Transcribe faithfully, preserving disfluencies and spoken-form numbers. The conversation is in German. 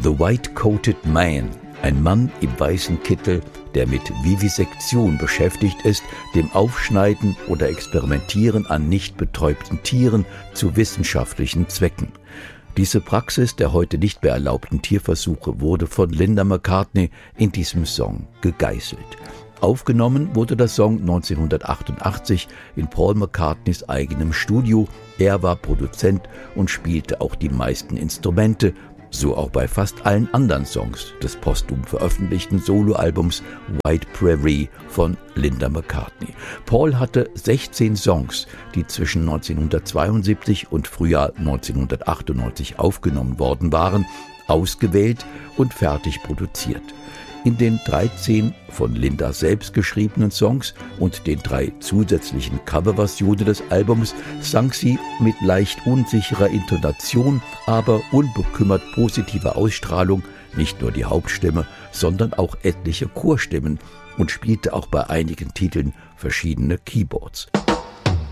The White-Coated Man, ein Mann im weißen Kittel, der mit Vivisektion beschäftigt ist, dem Aufschneiden oder Experimentieren an nicht betäubten Tieren zu wissenschaftlichen Zwecken. Diese Praxis der heute nicht mehr erlaubten Tierversuche wurde von Linda McCartney in diesem Song gegeißelt. Aufgenommen wurde der Song neunzehnhundertachtundachtzig in Paul McCartneys eigenem Studio. Er war Produzent und spielte auch die meisten Instrumente, so auch bei fast allen anderen Songs des posthum veröffentlichten Soloalbums White Prairie von Linda McCartney. Paul hatte sechzehn Songs, die zwischen neunzehnhundertzweiundsiebzig und Frühjahr neunzehnhundertachtundneunzig aufgenommen worden waren, ausgewählt und fertig produziert. In den dreizehn von Linda selbst geschriebenen Songs und den drei zusätzlichen Coverversionen des Albums sang sie mit leicht unsicherer Intonation, aber unbekümmert positiver Ausstrahlung nicht nur die Hauptstimme, sondern auch etliche Chorstimmen und spielte auch bei einigen Titeln verschiedene Keyboards.